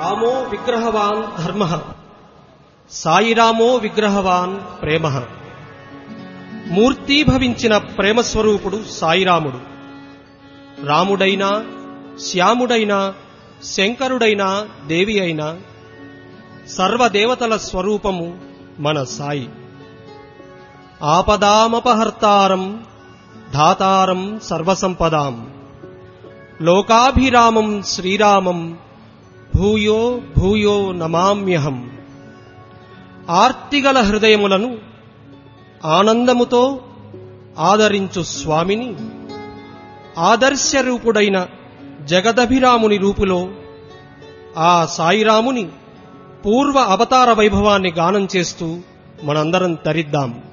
రామో విగ్రహవాన్ ధర్మః సాయిరామో విగ్రహవాన్ ప్రేమః. మూర్తీభవించిన ప్రేమస్వరూపుడు సాయిరాముడు. రాముడైనా, శ్యాముడైనా, శంకరుడైనా, దేవి అయినా సర్వదేవతల స్వరూపము మన సాయి. ఆపదామపహర్తారం ధాతారం సర్వసంపదాం లోకాభిరామం శ్రీరామం భూయో భూయో నమామ్యహం. ఆర్తిగల హృదయములను ఆనందముతో ఆదరించు స్వామిని ఆదర్శరూపుడైన జగదభిరాముని రూపులో ఆ సాయిరాముని పూర్వ అవతార వైభవాన్ని గానం చేస్తూ మనందరం తరిద్దాం.